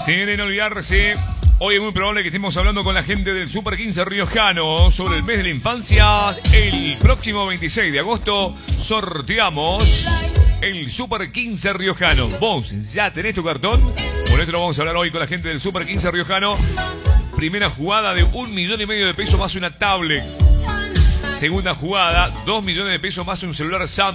Sin olvidarse, hoy es muy probable que estemos hablando con la gente del Super 15 riojano sobre el mes de la infancia. El próximo 26 de agosto sorteamos el Super 15 riojano. ¿Vos ya tenés tu cartón? Por esto lo vamos a hablar hoy con la gente del Super 15 riojano. Primera jugada de 1,5 millones de pesos más una tablet. Segunda jugada, 2 millones de pesos más un celular Samsung.